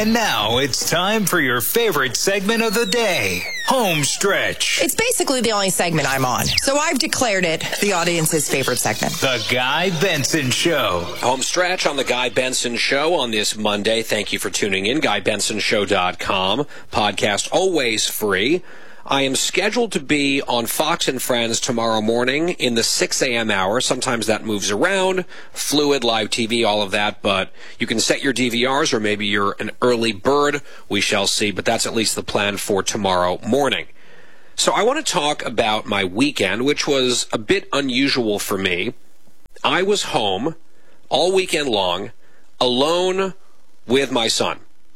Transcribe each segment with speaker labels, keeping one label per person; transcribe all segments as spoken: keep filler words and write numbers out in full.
Speaker 1: And now it's time for your favorite segment of the day, Home Stretch.
Speaker 2: It's basically the only segment I'm on, so I've declared it the audience's favorite segment.
Speaker 1: The Guy Benson Show.
Speaker 3: Home Stretch on The Guy Benson Show on this Monday. Thank you for tuning in. guy benson show dot com. Podcast always free. I am scheduled to be on Fox and Friends tomorrow morning in the six a.m. hour. Sometimes that moves around, fluid, live T V, all of that, but you can set your D V Rs, or maybe you're an early bird. We shall see, but that's at least the plan for tomorrow morning. So I want to talk about my weekend, which was a bit unusual for me. I was home all weekend long, alone with my son,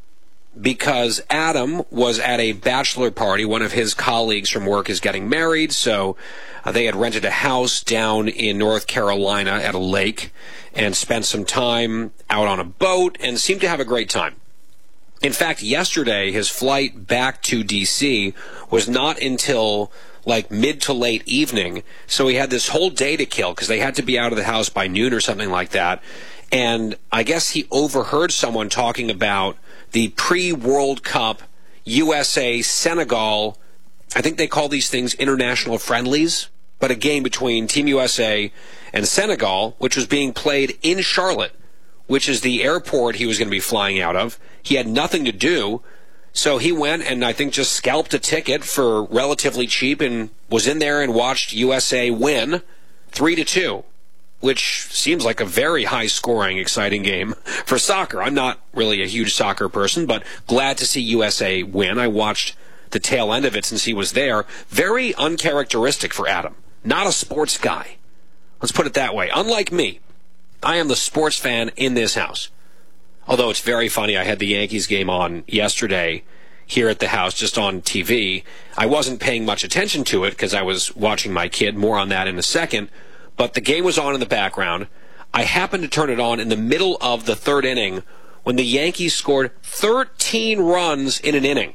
Speaker 3: because Adam was at a bachelor party. One of his colleagues from work is getting married, so uh, they had rented a house down in North Carolina at a lake and spent some time out on a boat and seemed to have a great time. In fact, yesterday, his flight back to D C was not until like mid to late evening, so he had this whole day to kill because they had to be out of the house by noon or something like that. And I guess he overheard someone talking about the pre-World Cup U S A-Senegal, I think they call these things international friendlies, but a game between Team U S A and Senegal, which was being played in Charlotte, which is the airport he was going to be flying out of. He had nothing to do, so he went and I think just scalped a ticket for relatively cheap and was in there and watched U S A win three to two. Which seems like a very high-scoring, exciting game for soccer. I'm not really a huge soccer person, but glad to see U S A win. I watched the tail end of it since he was there. Very uncharacteristic for Adam. Not a sports guy. Let's put it that way. Unlike me, I am the sports fan in this house. Although it's very funny, I had the Yankees game on yesterday here at the house, just on T V. I wasn't paying much attention to it because I was watching my kid. More on that in a second. But the game was on in the background. I happened to turn it on in the middle of the third inning when the Yankees scored thirteen runs in an inning.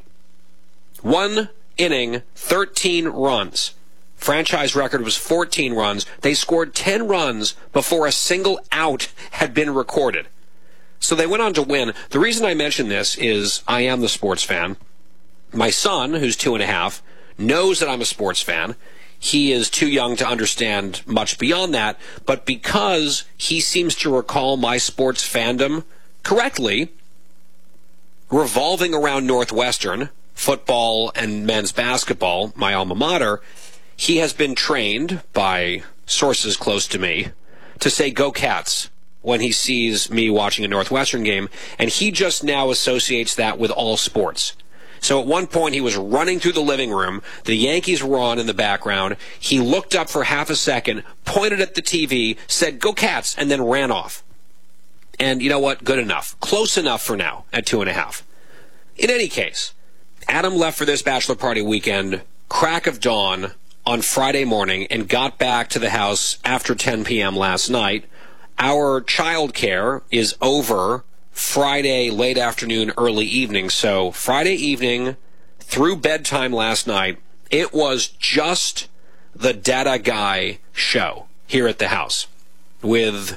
Speaker 3: One inning, thirteen runs. Franchise record was fourteen runs. They scored ten runs before a single out had been recorded. So they went on to win. The reason I mention this is I am the sports fan. My son, who's two and a half, knows that I'm a sports fan. He is too young to understand much beyond that, but because he seems to recall my sports fandom correctly, revolving around Northwestern, football and men's basketball, my alma mater, he has been trained by sources close to me to say, "Go Cats," when he sees me watching a Northwestern game, and he just now associates that with all sports. So at one point, he was running through the living room. The Yankees were on in the background. He looked up for half a second, pointed at the T V, said, "Go Cats," and then ran off. And you know what? Good enough. Close enough for now at two and a half. In any case, Adam left for this bachelor party weekend, crack of dawn on Friday morning, and got back to the house after ten p.m. last night. Our child care is over Friday late afternoon, early evening. So Friday evening through bedtime last night, it was just the Dada Guy show here at the house with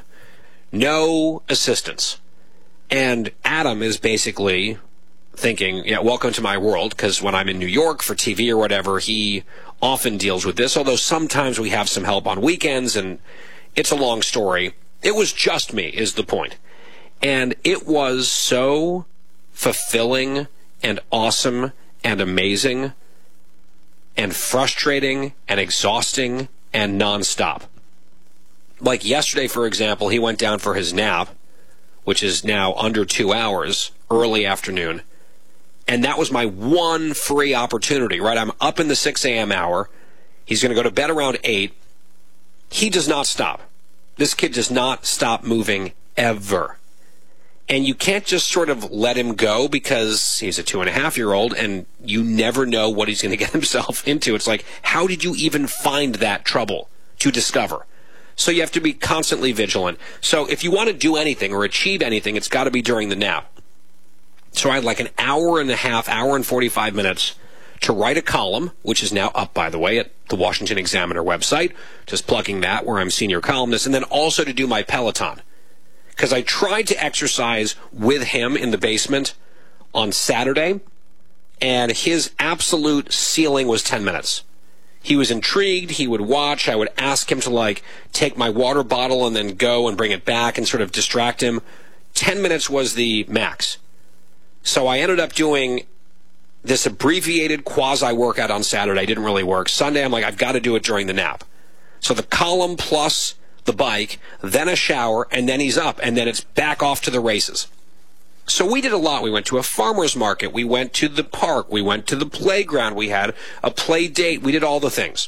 Speaker 3: no assistance. And Adam is basically thinking, yeah, welcome to my world, because when I'm in New York for T V or whatever, he often deals with this, although sometimes we have some help on weekends, and it's a long story. It was just me, is the point. And it was so fulfilling and awesome and amazing and frustrating and exhausting and nonstop. Like yesterday, for example, he went down for his nap, which is now under two hours, early afternoon. And that was my one free opportunity, right? I'm up in the six a.m. hour. He's going to go to bed around eight. He does not stop. This kid does not stop moving ever. And you can't just sort of let him go because he's a two-and-a-half-year-old and you never know what he's going to get himself into. It's like, how did you even find that trouble to discover? So you have to be constantly vigilant. So if you want to do anything or achieve anything, it's got to be during the nap. So I had like an hour and a half, hour and forty-five minutes to write a column, which is now up, by the way, at the Washington Examiner website. Just plugging that, where I'm senior columnist. And then also to do my Peloton. Because I tried to exercise with him in the basement on Saturday, and his absolute ceiling was ten minutes. He was intrigued. He would watch. I would ask him to, like, take my water bottle and then go and bring it back and sort of distract him. Ten minutes was the max. So I ended up doing this abbreviated quasi-workout on Saturday. Didn't really work. Sunday, I'm like, I've got to do it during the nap. So the column plus the bike, then a shower, and then he's up, and then it's back off to the races. So we did a lot. We went to a farmer's market. We went to the park. We went to the playground. We had a play date. We did all the things.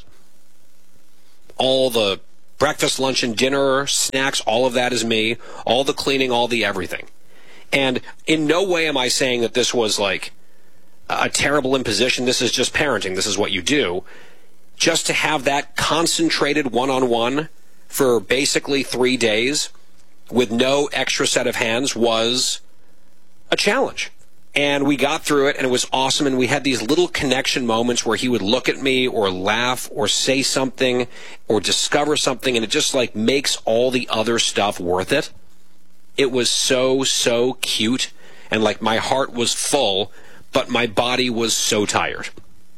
Speaker 3: All the breakfast, lunch, and dinner, snacks, all of that is me. All the cleaning, all the everything. And in no way am I saying that this was like a terrible imposition. This is just parenting. This is what you do. Just to have that concentrated one-on-one for basically three days with no extra set of hands was a challenge. And we got through it, and it was awesome, and we had these little connection moments where he would look at me or laugh or say something or discover something, and it just like makes all the other stuff worth it. It was so, so cute, and like my heart was full, but my body was so tired.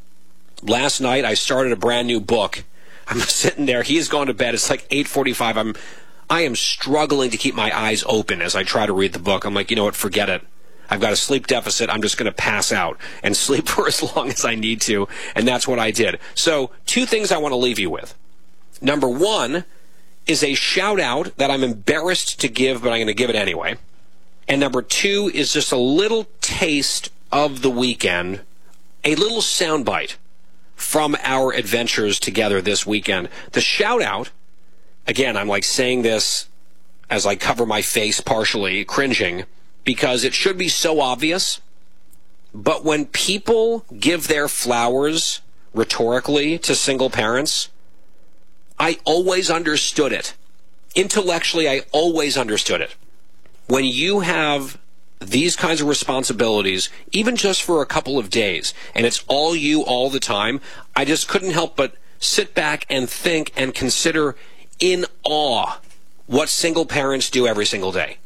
Speaker 3: Last night, I started a brand new book. I'm sitting there. He's gone to bed. It's like eight forty-five. I'm, I am struggling to keep my eyes open as I try to read the book. I'm like, you know what? Forget it. I've got a sleep deficit. I'm just going to pass out and sleep for as long as I need to. And that's what I did. So two things I want to leave you with. Number one is a shout out that I'm embarrassed to give, but I'm going to give it anyway. And number two is just a little taste of the weekend, a little soundbite from our adventures together this weekend. The shout out, again, I'm like saying this as I cover my face partially, cringing, because it should be so obvious. But when people give their flowers rhetorically to single parents, I always understood it. Intellectually, I always understood it. When you have these kinds of responsibilities, even just for a couple of days, and it's all you all the time, I just couldn't help but sit back and think and consider in awe what single parents do every single day.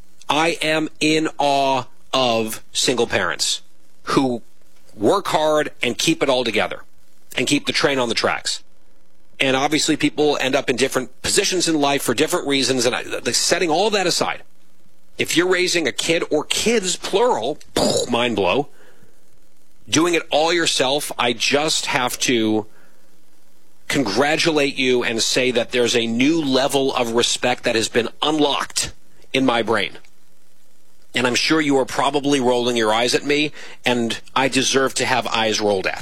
Speaker 3: I am in awe of single parents who work hard and keep it all together and keep the train on the tracks. And obviously people end up in different positions in life for different reasons, and I, like, setting all that aside, if you're raising a kid or kids, plural, mind blow, doing it all yourself, I just have to congratulate you and say that there's a new level of respect that has been unlocked in my brain. And I'm sure you are probably rolling your eyes at me, and I deserve to have eyes rolled at.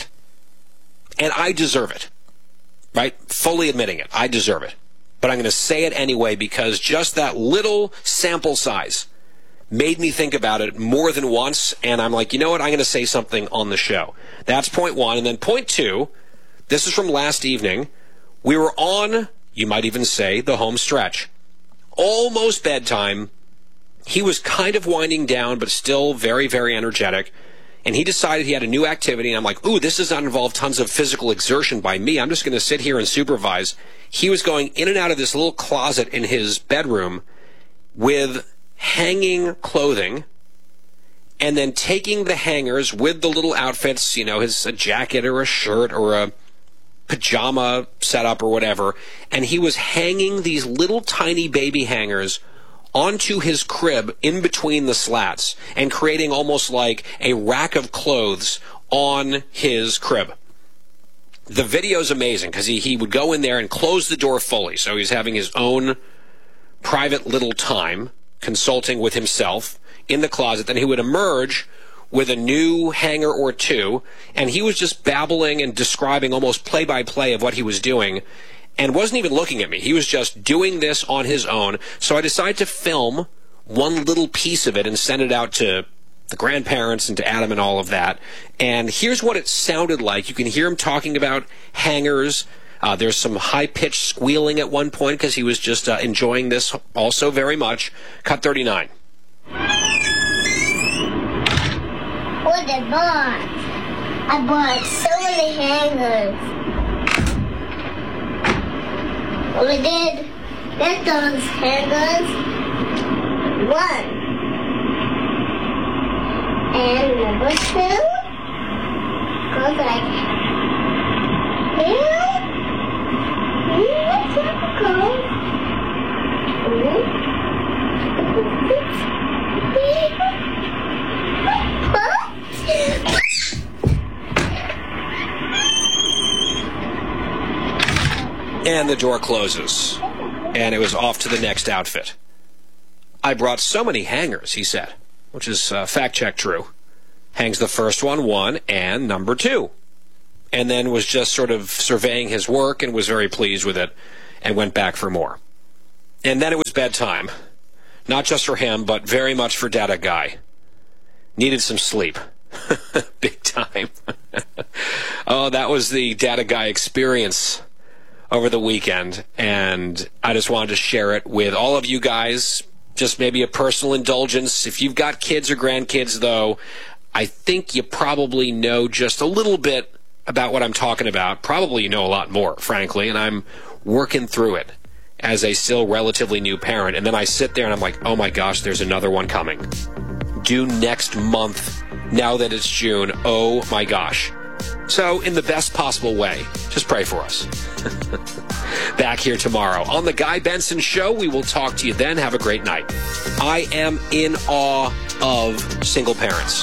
Speaker 3: And I deserve it, right? Fully admitting it. I deserve it. But I'm going to say it anyway because just that little sample size made me think about it more than once, and I'm like, you know what? I'm going to say something on the show. That's point one. And then point two, this is from last evening. We were on, you might even say, the home stretch. Almost bedtime. He was kind of winding down, but still very, very energetic. And he decided he had a new activity. And I'm like, ooh, this does not involve tons of physical exertion by me. I'm just going to sit here and supervise. He was going in and out of this little closet in his bedroom with hanging clothing and then taking the hangers with the little outfits, you know, his a jacket or a shirt or a pajama setup or whatever. And he was hanging these little tiny baby hangers onto his crib in between the slats and creating almost like a rack of clothes on his crib. The video's amazing because he, he would go in there and close the door fully. So he's having his own private little time consulting with himself in the closet. Then he would emerge with a new hanger or two, and he was just babbling and describing almost play-by-play of what he was doing and wasn't even looking at me. He was just doing this on his own. So I decided to film one little piece of it and send it out to the grandparents and to Adam and all of that. And here's what it sounded like. You can hear him talking about hangers. Uh, there's some high-pitched squealing at one point because he was just uh, enjoying this also very much. Cut thirty-nine.
Speaker 4: What I bought? I bought so many hangers. What I did, get those hangers, one, and number two goes like, here, here's how it goes.
Speaker 3: And the door closes, and it was off to the next outfit. I brought so many hangers, he said, which is uh, fact-check true. Hangs the first one, one, and number two. And then was just sort of surveying his work and was very pleased with it and went back for more. And then it was bedtime. Not just for him, but very much for Data Guy. Needed some sleep. Big time. Oh, that was the Data Guy experience over the weekend, and I just wanted to share it with all of you guys. Just maybe a personal indulgence. If you've got kids or grandkids, though, I think you probably know just a little bit about what I'm talking about. Probably you know a lot more, frankly, and I'm working through it as a still relatively new parent. And then I sit there and I'm like, oh my gosh, there's another one coming. Due next month, now that it's June. Oh my gosh. So, in the best possible way, just pray for us. Back here tomorrow on The Guy Benson Show. We will talk to you then. Have a great night. I am in awe of single parents.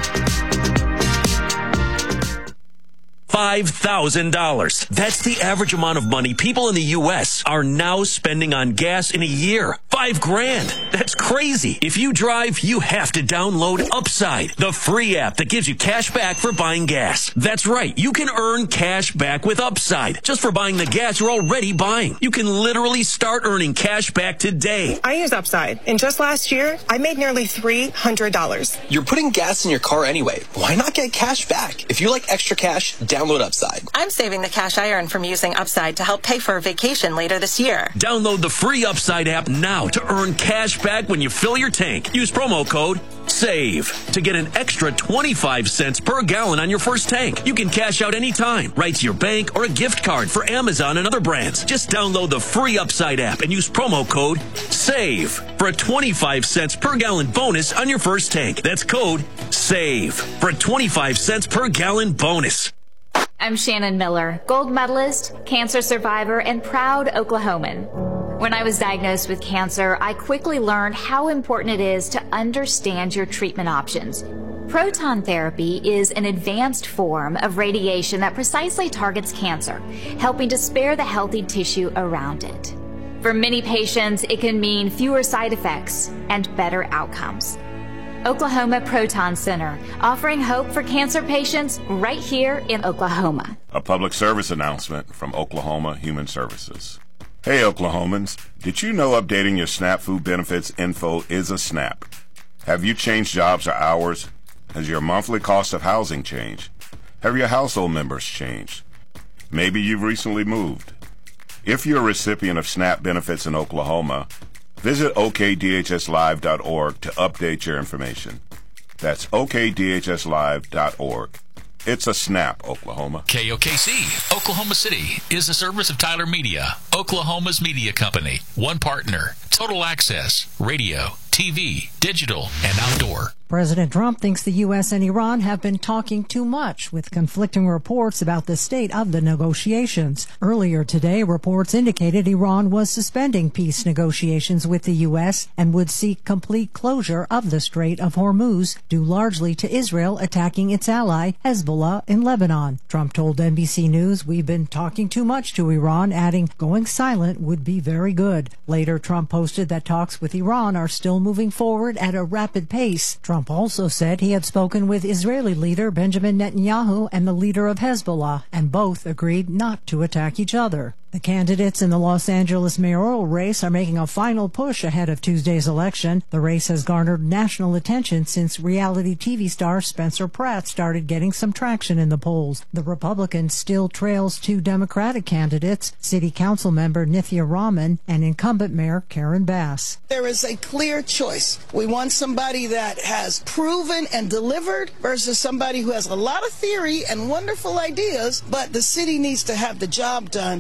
Speaker 5: five thousand dollars. That's the average amount of money people in the U S are now spending on gas in a year. Five grand. That's crazy. If you drive, you have to download Upside, the free app that gives you cash back for buying gas. That's right. You can earn cash back with Upside just for buying the gas you're already buying. You can literally start earning cash back today.
Speaker 6: I use Upside, and just last year, I made nearly three hundred dollars.
Speaker 7: You're putting gas in your car anyway. Why not get cash back? If you like extra cash, download Upside.
Speaker 8: I'm saving the cash I earn from using Upside to help pay for a vacation later this year.
Speaker 5: Download the free Upside app now to earn cash back when you fill your tank. Use promo code SAVE to get an extra twenty-five cents per gallon on your first tank. You can cash out anytime, right to your bank or a gift card for Amazon and other brands. Just download the free Upside app and use promo code SAVE for a twenty-five cents per gallon bonus on your first tank. That's code SAVE for a twenty-five cents per gallon bonus.
Speaker 9: I'm Shannon Miller, gold medalist, cancer survivor, and proud Oklahoman. When I was diagnosed with cancer, I quickly learned how important it is to understand your treatment options. Proton therapy is an advanced form of radiation that precisely targets cancer, helping to spare the healthy tissue around it. For many patients, it can mean fewer side effects and better outcomes. Oklahoma Proton Center, offering hope for cancer patients right here in Oklahoma.
Speaker 10: A public service announcement from Oklahoma Human Services. Hey Oklahomans, did you know updating your SNAP food benefits info is a snap? Have you changed jobs or hours? Has your monthly cost of housing changed? Have your household members changed? Maybe you've recently moved. If you're a recipient of SNAP benefits in Oklahoma, visit O K D H S live dot org to update your information. That's O K D H S live dot org. It's a snap, Oklahoma.
Speaker 11: K O K C, Oklahoma City, is a service of Tyler Media, Oklahoma's media company. One partner, total access, radio, T V, digital, and outdoor.
Speaker 12: President Trump thinks the U S and Iran have been talking too much, with conflicting reports about the state of the negotiations. Earlier today, reports indicated Iran was suspending peace negotiations with the U S and would seek complete closure of the Strait of Hormuz, due largely to Israel attacking its ally, Hezbollah, in Lebanon. Trump told N B C News, "We've been talking too much to Iran," adding, "Going silent would be very good." Later, Trump posted that talks with Iran are still moving forward at a rapid pace. Trump Trump also said he had spoken with Israeli leader Benjamin Netanyahu and the leader of Hezbollah, and both agreed not to attack each other. The candidates in the Los Angeles mayoral race are making a final push ahead of Tuesday's election. The race has garnered national attention since reality T V star Spencer Pratt started getting some traction in the polls. The Republican still trails two Democratic candidates, City Council member Nithya Raman and incumbent Mayor Karen Bass.
Speaker 13: There is a clear choice. We want somebody that has proven and delivered versus somebody who has a lot of theory and wonderful ideas, but the city needs to have the job done. And then there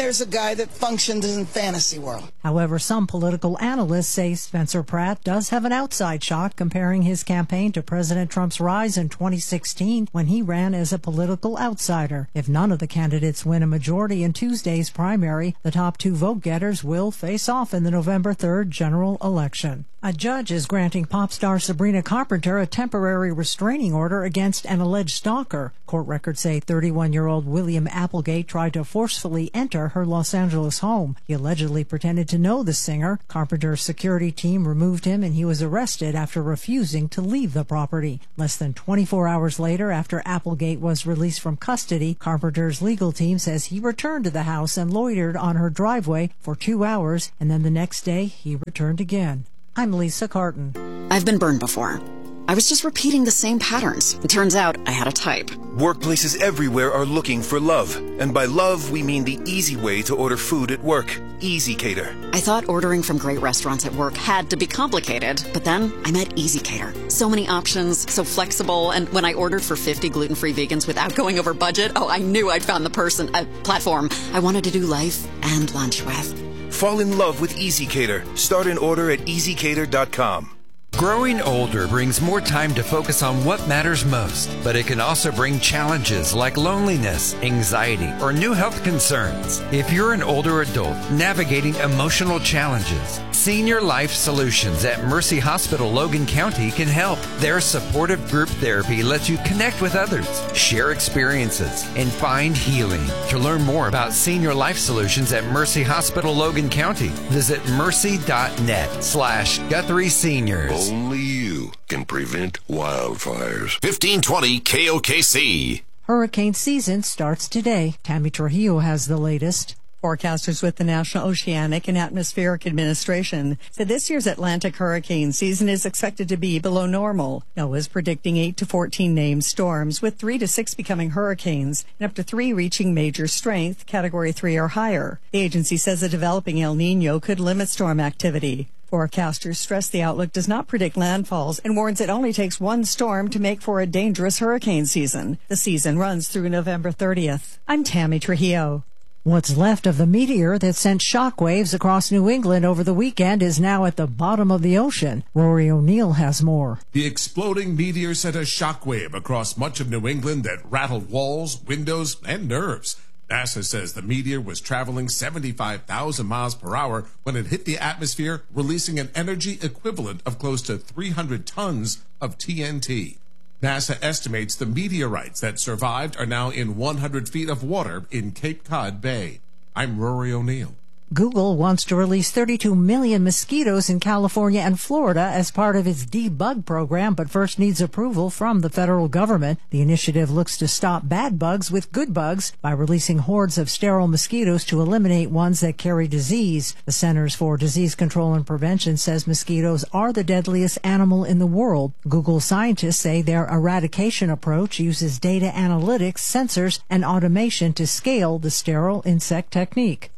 Speaker 13: there's a guy that functions in fantasy world.
Speaker 12: However, some political analysts say Spencer Pratt does have an outside shot, comparing his campaign to President Trump's rise in twenty sixteen when he ran as a political outsider. If none of the candidates win a majority in Tuesday's primary, the top two vote-getters will face off in the November third general election. A judge is granting pop star Sabrina Carpenter a temporary restraining order against an alleged stalker. Court records say thirty-one-year-old William Applegate tried to forcefully enter her Los Angeles home. He allegedly pretended to know the singer. Carpenter's security team removed him, and he was arrested after refusing to leave the property. Less than twenty-four hours later, after Applegate was released from custody, Carpenter's legal team says he returned to the house and loitered on her driveway for two hours, and then the next day he returned again. I'm Lisa Carton.
Speaker 14: I've been burned before. I was just repeating the same patterns. It turns out I had a type.
Speaker 15: Workplaces everywhere are looking for love. And by love, we mean the easy way to order food at work. EasyCater.
Speaker 14: I thought ordering from great restaurants at work had to be complicated, but then I met EasyCater. So many options, so flexible, and when I ordered for fifty gluten-free vegans without going over budget, oh, I knew I'd found the person, a platform I wanted to do life and lunch with.
Speaker 15: Fall in love with EasyCater. Start an order at easy cater dot com.
Speaker 16: Growing older brings more time to focus on what matters most, but it can also bring challenges like loneliness, anxiety, or new health concerns. If you're an older adult navigating emotional challenges, Senior Life Solutions at Mercy Hospital Logan County can help. Their supportive group therapy lets you connect with others, share experiences, and find healing. To learn more about Senior Life Solutions at Mercy Hospital Logan County, visit mercy.net slash Guthrie Seniors.
Speaker 17: Only you can prevent wildfires. fifteen twenty K O K C.
Speaker 12: Hurricane season starts today. Tammy Trujillo has the latest.
Speaker 18: Forecasters with the National Oceanic and Atmospheric Administration said this year's Atlantic hurricane season is expected to be below normal. NOAA is predicting eight to fourteen named storms, with three to six becoming hurricanes and up to three reaching major strength, category three or higher. The agency says a developing El Nino could limit storm activity. Forecasters stress the outlook does not predict landfalls and warns it only takes one storm to make for a dangerous hurricane season. The season runs through November thirtieth. I'm Tammy Trujillo.
Speaker 12: What's left of the meteor that sent shockwaves across New England over the weekend is now at the bottom of the ocean. Rory O'Neill has more.
Speaker 19: The exploding meteor sent a shockwave across much of New England that rattled walls, windows, and nerves. NASA says the meteor was traveling seventy-five thousand miles per hour when it hit the atmosphere, releasing an energy equivalent of close to three hundred tons of T N T. NASA estimates the meteorites that survived are now in one hundred feet of water in Cape Cod Bay. I'm Rory O'Neill.
Speaker 12: Google wants to release thirty-two million mosquitoes in California and Florida as part of its debug program, but first needs approval from the federal government. The initiative looks to stop bad bugs with good bugs by releasing hordes of sterile mosquitoes to eliminate ones that carry disease. The Centers for Disease Control and Prevention says mosquitoes are the deadliest animal in the world. Google scientists say their eradication approach uses data analytics, sensors, and automation to scale the sterile insect technique.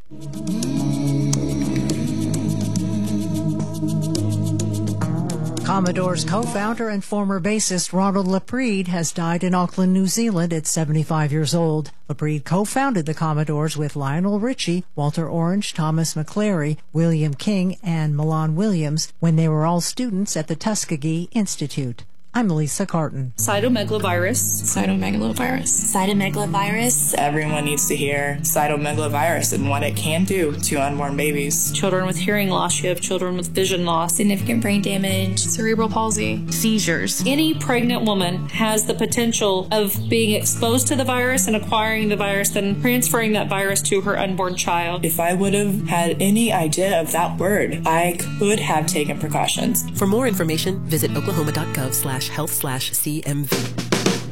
Speaker 12: Commodore's co-founder and former bassist Ronald Laprede has died in Auckland, New Zealand at seventy-five years old. Laprede co-founded the Commodores with Lionel Richie, Walter Orange, Thomas McClary, William King, and Milan Williams when they were all students at the Tuskegee Institute. I'm Lisa Carton.
Speaker 20: Cytomegalovirus. Cytomegalovirus.
Speaker 21: Cytomegalovirus. Everyone needs to hear cytomegalovirus and what it can do to unborn babies.
Speaker 20: Children with hearing loss. You have children with vision loss.
Speaker 21: Significant brain damage.
Speaker 20: Cerebral palsy. Seizures. Any pregnant woman has the potential of being exposed to the virus and acquiring the virus and transferring that virus to her unborn child.
Speaker 21: If I would have had any idea of that word, I could have taken precautions.
Speaker 22: For more information, visit oklahoma.gov slash health slash CMV.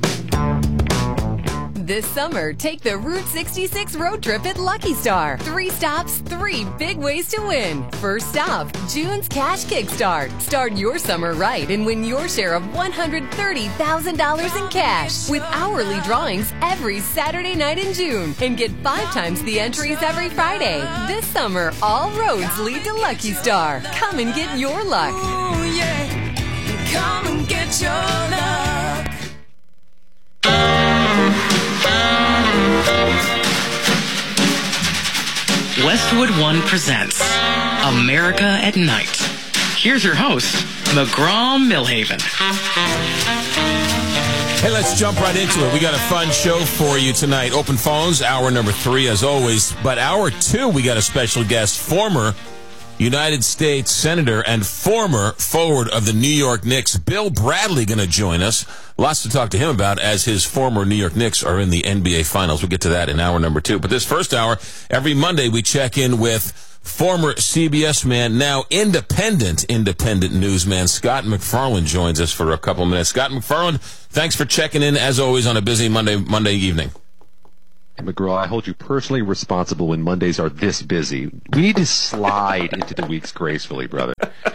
Speaker 23: This summer, take the Route sixty-six road trip at Lucky Star. Three stops, three big ways to win. First stop, June's Cash Kickstart. Start your summer right and win your share of one hundred thirty thousand dollars in cash with hourly drawings every Saturday night in June. And get five times the entries every Friday. This summer, all roads lead to Lucky Star. Come and get your luck.
Speaker 24: Ooh, yeah. Come and get your luck.
Speaker 1: Westwood One presents America at Night. Here's your host, McGraw Millhaven.
Speaker 2: Hey, let's jump right into it. We got a fun show for you tonight. Open phones, hour number three, as always. But hour two, we got a special guest, former United States Senator and former forward of the New York Knicks, Bill Bradley, going to join us. Lots to talk to him about as his former New York Knicks are in the N B A Finals. We'll get to that in hour number two. But this first hour, every Monday, we check in with former C B S man, now independent, independent newsman, Scott MacFarlane joins us for a couple minutes. Scott MacFarlane, thanks for checking in, as always, on a busy Monday Monday evening.
Speaker 3: McGraw, I hold you personally responsible when Mondays are this busy. We need to slide into the weeks gracefully, brother.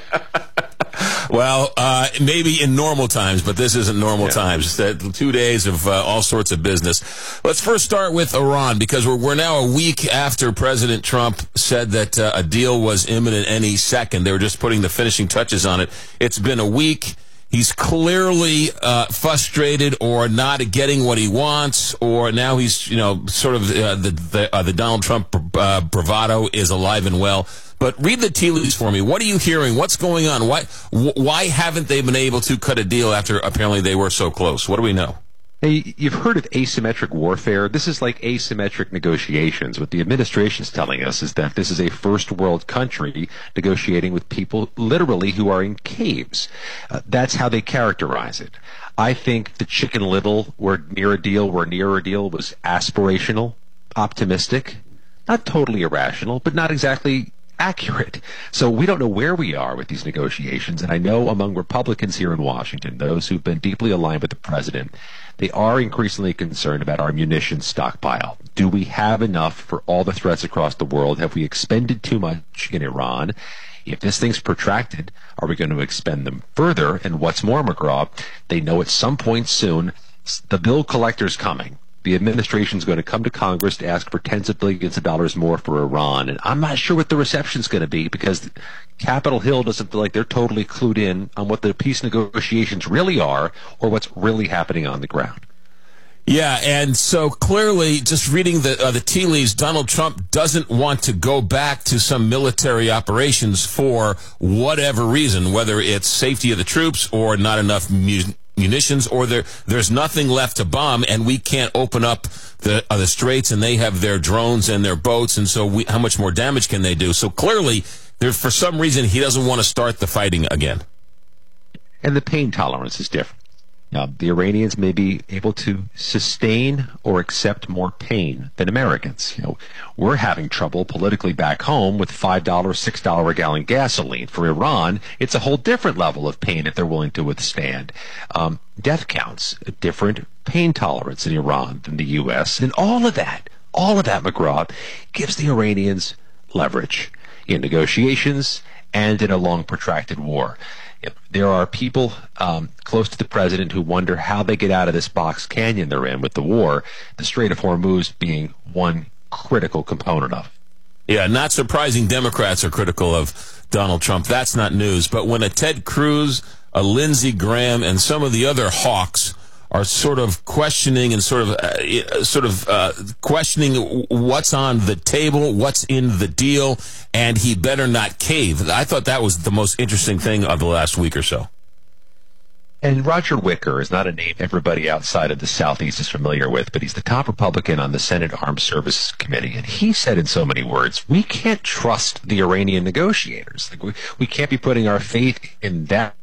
Speaker 2: Well, uh, maybe in normal times, but this isn't normal yeah. times. Uh, two days of uh, all sorts of business. Let's first start with Iran, because we're, we're now a week after President Trump said that uh, a deal was imminent any second. They were just putting the finishing touches on it. It's been a week. He's clearly uh, frustrated or not getting what he wants, or now he's, you know, sort of uh, the the, uh, the Donald Trump uh, bravado is alive and well. But read the tea leaves for me. What are you hearing? What's going on? Why why haven't they been able to cut a deal after apparently they were so close? What do we know?
Speaker 3: Hey, you've heard of asymmetric warfare. This is like asymmetric negotiations. What the administration's telling us is that this is a first world country negotiating with people literally who are in caves. Uh, that's how they characterize it. I think the Chicken Little, we're near a deal, we're near a deal, was aspirational, optimistic, not totally irrational, but not exactly accurate. So we don't know where we are with these negotiations. And I know among Republicans here in Washington, those who've been deeply aligned with the president, they are increasingly concerned about our munitions stockpile. Do we have enough for all the threats across the world? Have we expended too much in Iran? If this thing's protracted, are we going to expend them further? And what's more, McGraw, they know at some point soon the bill collector's coming. The administration's going to come to Congress to ask for tens of billions of dollars more for Iran. And I'm not sure what the reception's going to be, because Capitol Hill doesn't feel like they're totally clued in on what the peace negotiations really are or what's really happening on the ground.
Speaker 2: Yeah, and so clearly, just reading the uh, the tea leaves, Donald Trump doesn't want to go back to some military operations for whatever reason, whether it's safety of the troops or not enough mu- munitions, or there there's nothing left to bomb, and we can't open up the uh, the straits, and they have their drones and their boats, and so we, how much more damage can they do? So clearly, there for some reason, he doesn't want to start the fighting again.
Speaker 3: And the pain tolerance is different. Now, the Iranians may be able to sustain or accept more pain than Americans. You know, we're having trouble politically back home with five dollars, six dollars a gallon gasoline. For Iran, it's a whole different level of pain that they're willing to withstand. Um, death counts, a different pain tolerance in Iran than the U S. And all of that, all of that, McGraw, gives the Iranians leverage in negotiations and in a long, protracted war. There are people um, close to the president who wonder how they get out of this box canyon they're in with the war, the Strait of Hormuz being one critical component of.
Speaker 2: Yeah, not surprising Democrats are critical of Donald Trump. That's not news. But when a Ted Cruz, a Lindsey Graham, and some of the other hawks are sort of questioning and sort of uh, sort of uh, questioning what's on the table, what's in the deal, and he better not cave. I thought that was the most interesting thing of the last week or so.
Speaker 3: And Roger Wicker is not a name everybody outside of the Southeast is familiar with, but he's the top Republican on the Senate Armed Services Committee. And he said in so many words, we can't trust the Iranian negotiators. Like we, we can't be putting our faith in that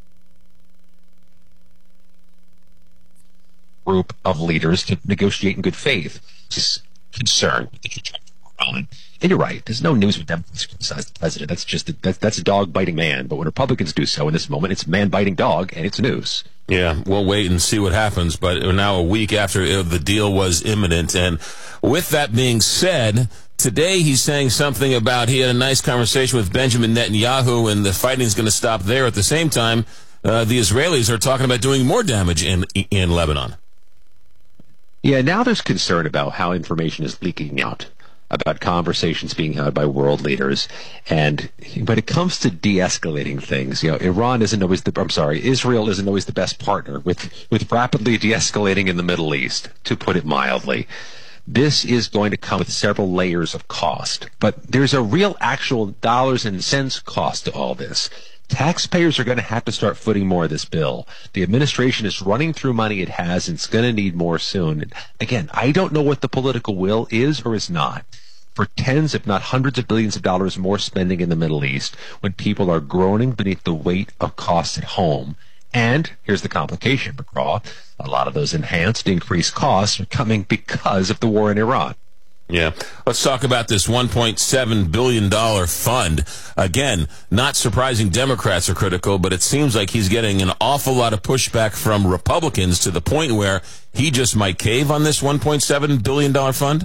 Speaker 3: group of leaders to negotiate in good faith. This concern. And you're right. There's no news with Democrats criticize the president. That's just a, that, that's a dog biting man. But when Republicans do so in this moment, it's man biting dog, and it's news.
Speaker 2: Yeah, we'll wait and see what happens. But we're now a week after the deal was imminent, and with that being said, today he's saying something about he had a nice conversation with Benjamin Netanyahu, and the fighting's going to stop there. At the same time, uh, the Israelis are talking about doing more damage in in Lebanon.
Speaker 3: Yeah, now there's concern about how information is leaking out about conversations being had by world leaders. And when it comes to de-escalating things, you know, Iran isn't always the, I'm sorry, Israel isn't always the best partner with, with rapidly de-escalating in the Middle East, to put it mildly. This is going to come with several layers of cost, but there's a real actual dollars and cents cost to all this. Taxpayers are going to have to start footing more of this bill. The administration is running through money it has, and it's going to need more soon. And again, I don't know what the political will is or is not for tens, if not hundreds of billions of dollars more spending in the Middle East when people are groaning beneath the weight of costs at home. And here's the complication, McGraw. A lot of those enhanced, increased costs are coming because of the war in Iran.
Speaker 2: Yeah. Let's talk about this one point seven billion dollars fund. Again, not surprising Democrats are critical, but it seems like he's getting an awful lot of pushback from Republicans to the point where he just might cave on this one point seven billion dollars fund.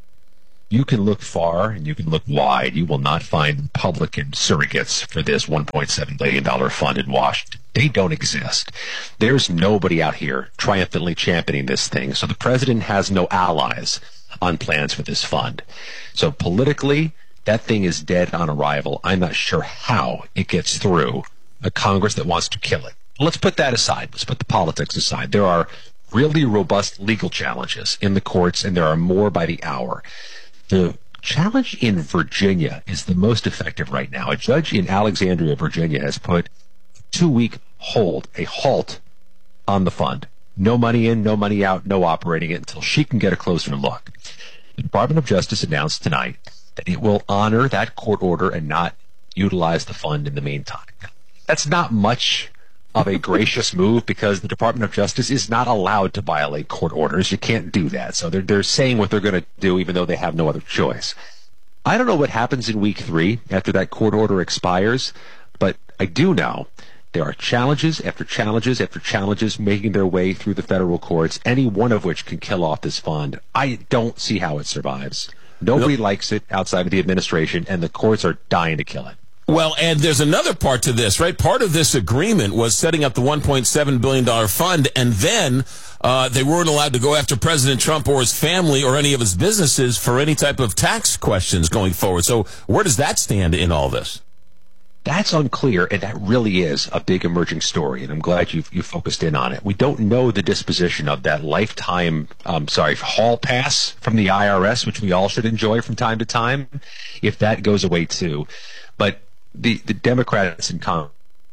Speaker 3: You can look far and you can look wide. You will not find Republican surrogates for this one point seven billion dollars fund in Washington. They don't exist. There's nobody out here triumphantly championing this thing. So the president has no allies on plans for this fund. So politically, that thing is dead on arrival. I'm not sure how it gets through a Congress that wants to kill it. Let's put that aside. Let's put the politics aside. There are really robust legal challenges in the courts, and there are more by the hour. The challenge in Virginia is the most effective right now. A judge in Alexandria, Virginia, has put a two-week hold, a halt on the fund. No money in, no money out, no operating it until she can get a closer look. The Department of Justice announced tonight that it will honor that court order and not utilize the fund in the meantime. That's not much of a gracious move because the Department of Justice is not allowed to violate court orders. You can't do that. So they're, they're saying what they're going to do even though they have no other choice. I don't know what happens in week three after that court order expires, but I do know there are challenges after challenges after challenges making their way through the federal courts, any one of which can kill off this fund. I don't see how it survives. Nobody nope. likes it outside of the administration, and the courts are dying to kill it.
Speaker 2: Well, and there's another part to this, right? Part of this agreement was setting up the one point seven billion dollars fund, and then uh, they weren't allowed to go after President Trump or his family or any of his businesses for any type of tax questions going forward. So where does that stand in all this?
Speaker 3: That's unclear, and that really is a big emerging story, and I'm glad you you focused in on it. We don't know the disposition of that lifetime, um, sorry, hall pass from the I R S, which we all should enjoy from time to time, if that goes away too. But the, the Democrats in Congress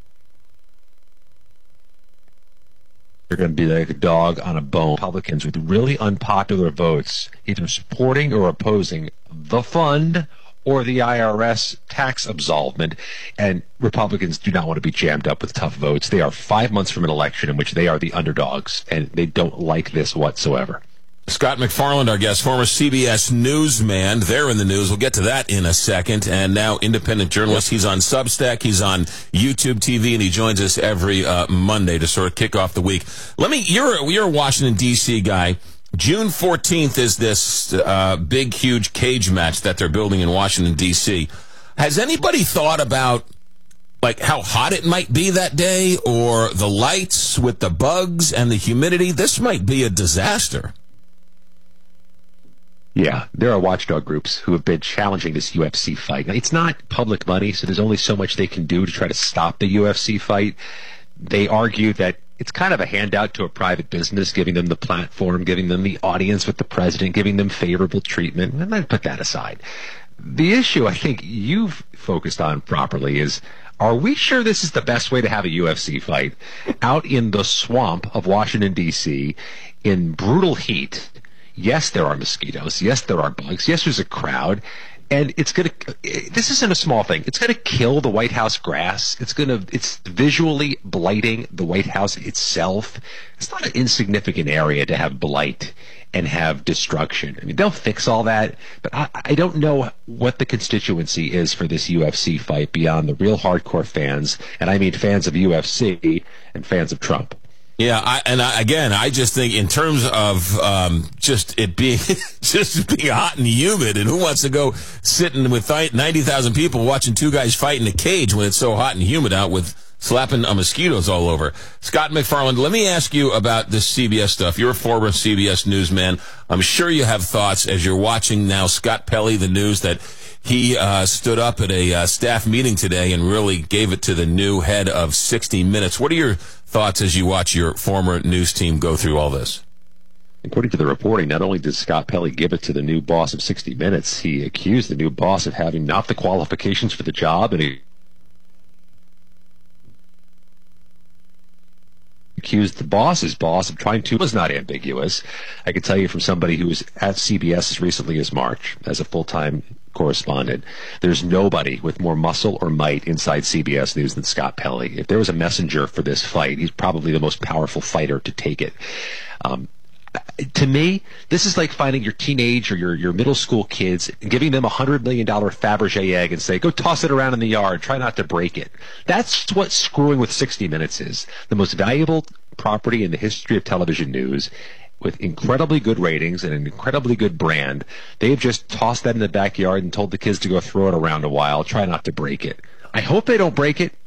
Speaker 3: are going to be like a dog on a bone. Republicans with really unpopular votes, either supporting or opposing the fund or the I R S tax absolvement, and Republicans do not want to be jammed up with tough votes. They are five months from an election in which they are the underdogs, and they don't like this whatsoever.
Speaker 2: Scott MacFarlane, our guest, former C B S newsman. They're in the news. We'll get to that in a second. And now independent journalist. He's on Substack. He's on YouTube T V, and he joins us every uh, Monday to sort of kick off the week. Let me, you're, you're a Washington, D C guy. June fourteenth is this uh, big, huge cage match that they're building in Washington, D C. Has anybody thought about like how hot it might be that day, or the lights with the bugs and the humidity? This might be a disaster.
Speaker 3: Yeah, there are watchdog groups who have been challenging this U F C fight. Now, it's not public money, so there's only so much they can do to try to stop the U F C fight. They argue that it's kind of a handout to a private business, giving them the platform, giving them the audience with the president, giving them favorable treatment. And I put that aside. The issue I think you've focused on properly is, are we sure this is the best way to have a U F C fight out in the swamp of Washington, D C, in brutal heat? Yes, there are mosquitoes. Yes, there are bugs. Yes, there's a crowd. And it's going to, this isn't a small thing. It's going to kill the White House grass. It's going to, it's visually blighting the White House itself. It's not an insignificant area to have blight and have destruction. I mean, they'll fix all that, but I, I don't know what the constituency is for this U F C fight beyond the real hardcore fans. And I mean fans of U F C and fans of Trump.
Speaker 2: Yeah, I, and I, again, I just think in terms of um, just it being just being hot and humid, and who wants to go sitting with ninety thousand people watching two guys fight in a cage when it's so hot and humid out with slapping uh, mosquitoes all over? Scott MacFarlane, let me ask you about this C B S stuff. You're a former C B S newsman. I'm sure you have thoughts as you're watching now Scott Pelley, the news that he uh, stood up at a uh, staff meeting today and really gave it to the new head of sixty minutes. What are your thoughts as you watch your former news team go through all this?
Speaker 3: According to the reporting, not only did Scott Pelley give it to the new boss of sixty minutes, he accused the new boss of having not the qualifications for the job, and he accused the boss's boss of trying to. It was not ambiguous. I can tell you from somebody who was at C B S as recently as March as a full-time correspondent, there's nobody with more muscle or might inside C B S News than Scott Pelley. If there was a messenger for this fight, he's probably the most powerful fighter to take it. Um, to me, this is like finding your teenage or your, your middle school kids and giving them a one hundred million dollars Fabergé egg and say, go toss it around in the yard, try not to break it. That's what screwing with sixty minutes is. The most valuable property in the history of television news, with incredibly good ratings and an incredibly good brand. They've just tossed that in the backyard and told the kids to go throw it around a while, try not to break it. I hope they don't break it.